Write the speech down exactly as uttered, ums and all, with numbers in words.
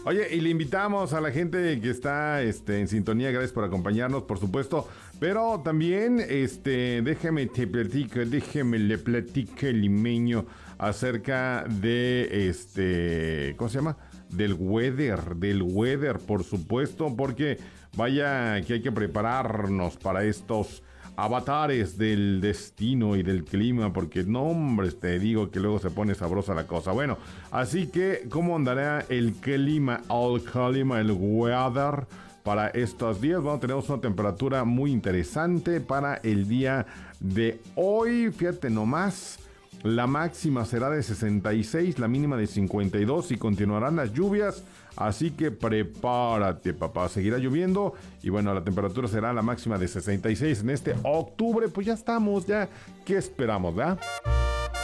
Oye, y le invitamos a la gente que está este, en sintonía, gracias por acompañarnos, por supuesto. Pero también, este, déjeme te platico, déjeme le platique limeño acerca de este, ¿cómo se llama? Del weather, del weather, por supuesto, porque vaya que hay que prepararnos para estos avatares del destino y del clima, porque no, hombre, te digo que luego se pone sabrosa la cosa. Bueno, así que, ¿cómo andará el clima, el clima, el weather para estos días? Bueno, tenemos una temperatura muy interesante para el día de hoy. Fíjate nomás. La máxima será de sesenta y seis, la mínima de cincuenta y dos y continuarán las lluvias, así que prepárate, papá, seguirá lloviendo y bueno, la temperatura será la máxima de sesenta y seis en este octubre, pues ya estamos, ya, ¿qué esperamos, verdad?